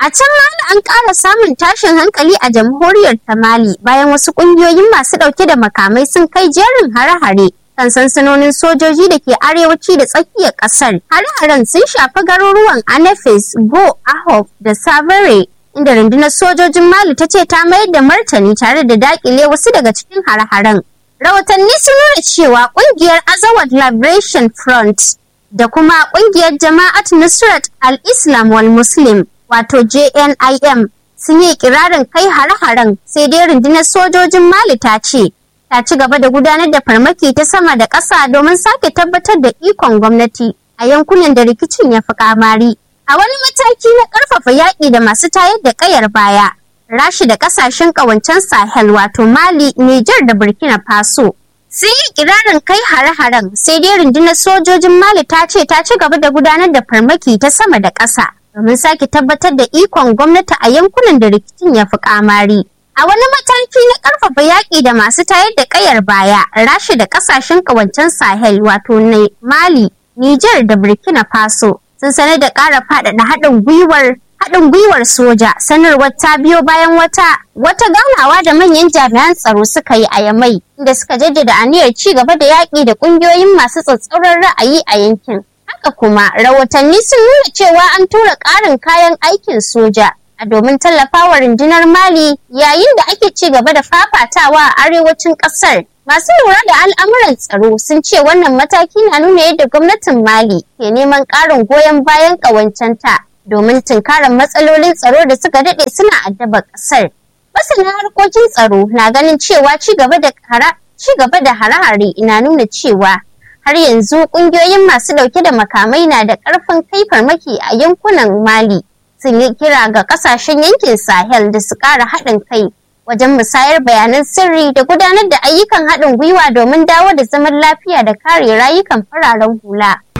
A can Mali an ƙara samun tashin hankali a jamhuriyar ta Mali bayan wasu ƙungiyoyin masu ɗauke da makamai sun kai jerin hare-hare kan sansanonin sojoji da ke arewaci da tsakiyar ƙasar. Hare-haren sun shafi garuruwan Anefes, Go, Ahof da Savare, inda rundunar sojojin Mali ta ce ta mayar da martani tare da daƙile wasu daga cikin hare-haren. Rahotanni sun nuna cewa ƙungiyar Azawad Liberation Front da kuma ƙungiyar Jama'at Nusrat al-Islam wal Muslim wato JNIM sun yi kirarin kai hare-haren, sai dai rundunar sojojin Mali ta ce ta ci gaba da gudanar da farmaki ta sama da ƙasa domin sake tabbatar da ikon gwamnati a yankunan da rikicin ya fi kamari. A wani mataki na ƙarfafa yaƙi da masu tayar da ƙayar baya, Rashi da ƙasashen ƙawancen Sahel wato Mali, Nijar da Burkina Faso sun yi kirarin kai hare-haren, sai dai rundunar sojojin Mali ta ce ta ci gaba da gudanar da farmaki ta sama da ƙasa domin sake tabbatar da ikon gwamnati a yankunan da rikicin ya fi kamari. A wani mataki na ƙarfafa yaƙi da masu tayar da ƙayar baya, Rashi da ƙasashen ƙawancen Sahel wato Mali, Nijar da Burkina Faso sun sanar da ƙara faɗaɗa haɗin gwiwar soja. Sanarwar ta biyo bayan wata ganawa da manyan jami'an tsaro suka yi a Yamai, inda suka jaddada aniyar ci gaba da yaƙi da ƙungiyoyin masu tsatsauran ra'ayi a yankin. Haka kuma, rahotanni sun nuna cewa an tura ƙarin kayan aikin soja domin tallafawa rundunar Mali yayin da ake ci gaba da fafatawa a arewacin ƙasar. Masu lura da al'amuran tsaro sun ce wannan mataki na nuna yadda gwamnatin Mali ke neman ƙarin goyon bayan ƙawancenta domin tunkarar matsalolin tsaro da suka daɗe suna addaba ƙasar. Masana harkokin tsaro na ganin cewa ci gaba da hare-hare na nuna cewa har yanzu ƙungiyoyin masu ɗauke da makamai na da ƙarfin kai farmaki a yankunan Mali. Sun yi kira ga ƙasashen yankin Sahel da su ƙara haɗin kai wajen musayar bayanan sirri da gudanar da ayyukan haɗin gwiwa domin dawo da zaman lafiya da kare rayukan fararen hula.